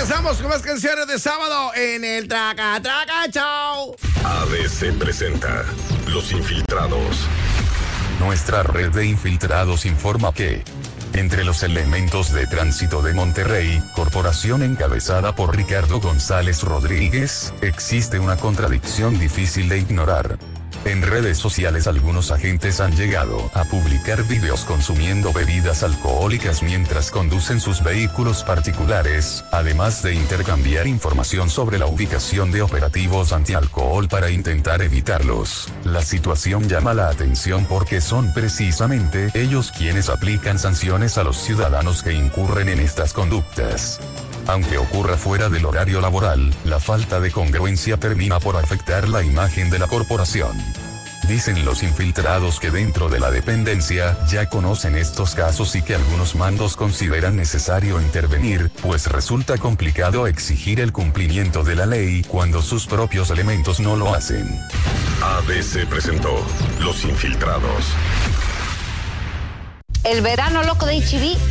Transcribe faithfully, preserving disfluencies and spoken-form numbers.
Regresamos con más canciones de sábado en el Traca Traca Show. A B C presenta Los Infiltrados. Nuestra red de infiltrados informa que, entre los elementos de tránsito de Monterrey, corporación encabezada por Ricardo González Rodríguez, existe una contradicción difícil de ignorar. En redes sociales algunos agentes han llegado a publicar videos consumiendo bebidas alcohólicas mientras conducen sus vehículos particulares, además de intercambiar información sobre la ubicación de operativos antialcohol para intentar evitarlos. La situación llama la atención porque son precisamente ellos quienes aplican sanciones a los ciudadanos que incurren en estas conductas. Aunque ocurra fuera del horario laboral, la falta de congruencia termina por afectar la imagen de la corporación. Dicen los infiltrados que dentro de la dependencia ya conocen estos casos y que algunos mandos consideran necesario intervenir, pues resulta complicado exigir el cumplimiento de la ley cuando sus propios elementos no lo hacen. A B C presentó Los Infiltrados. El verano loco de H E B